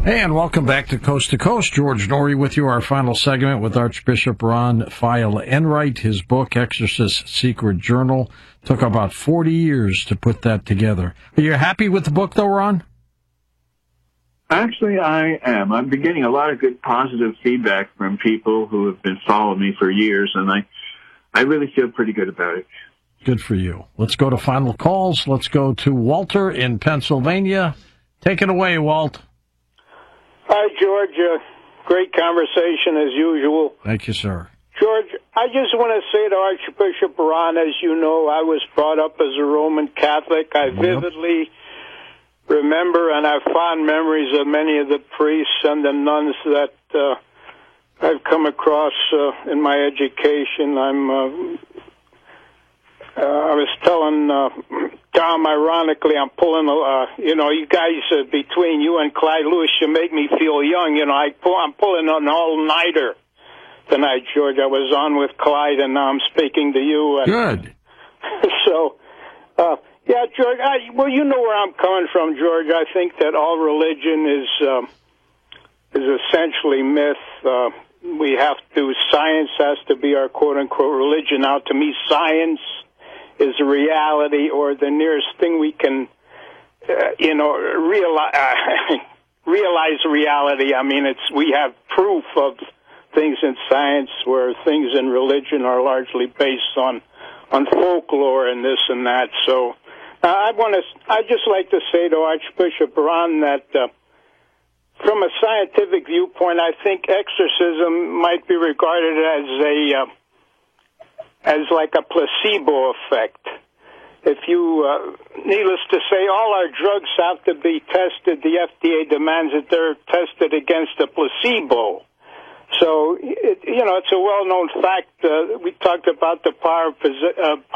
Hey, and welcome back to Coast. George Norrie with you, our final segment with Archbishop Ron File Enright. His book, Exorcist's Secret Journal, took about 40 years to put that together. Are you happy with the book, though, Ron? Actually, I am. I've been getting a lot of good positive feedback from people who have been following me for years, and I really feel pretty good about it. Good for you. Let's go to final calls. Let's go to Walter in Pennsylvania. Take it away, Walt. Hi, George. Great conversation as usual. Thank you, sir. George, I just want to say to Archbishop Ron, as you know, I was brought up as a Roman Catholic. I vividly remember and have fond memories of many of the priests and the nuns that I've come across in my education. I was telling Tom, ironically, I'm pulling, you guys, between you and Clyde Lewis, you make me feel young. I'm pulling an all-nighter tonight, George. I was on with Clyde, and now I'm speaking to you. Good. So, George, you know where I'm coming from, George. I think that all religion is essentially myth. Science has to be our quote-unquote religion. Now, to me, science is a reality, or the nearest thing we can, realize reality. I mean, we have proof of things in science where things in religion are largely based on folklore and this and that. So, I just like to say to Archbishop Ron that, from a scientific viewpoint, I think exorcism might be regarded as like a placebo effect. If you, needless to say, all our drugs have to be tested. The FDA demands that they're tested against a placebo. So, it's a well-known fact. We talked about the power of